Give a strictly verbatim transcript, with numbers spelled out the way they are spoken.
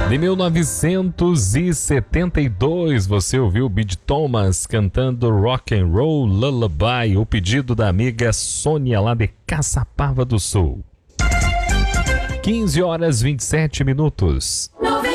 De mil novecentos e setenta e dois, você ouviu Bid Thomas cantando Rock and Roll Lullaby, o pedido da amiga Sônia lá de Caçapava do Sul. quinze horas e vinte e sete minutos.